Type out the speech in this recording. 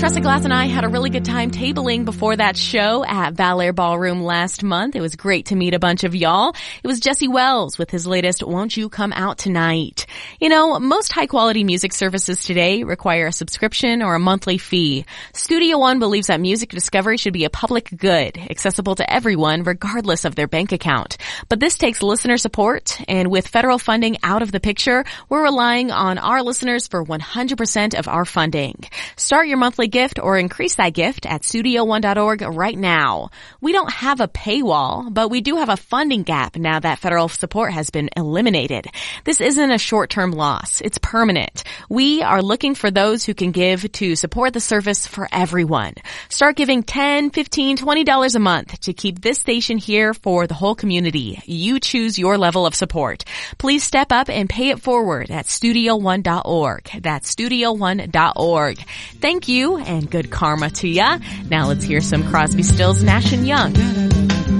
Tressa Glass and I had a really good time tabling before that show at Bel-Air Ballroom last month. It was great to meet a bunch of y'all. It was Jesse Wells with his latest Won't You Come Out Tonight. You know, most high-quality music services today require a subscription or a monthly fee. Studio One believes that music discovery should be a public good, accessible to everyone regardless of their bank account. But this takes listener support, and with federal funding out of the picture, we're relying on our listeners for 100% of our funding. Start your monthly gift or increase that gift at StudioOne.org right now. We don't have a paywall, but we do have a funding gap now that federal support has been eliminated. This isn't a short-term loss. It's permanent. We are looking for those who can give to support the service for everyone. Start giving $10, $15, $20 a month to keep this station here for the whole community. You choose your level of support. Please step up and pay it forward at StudioOne.org. That's StudioOne.org. Thank you and good karma to ya. Now let's hear some Crosby, Stills, Nash & Young.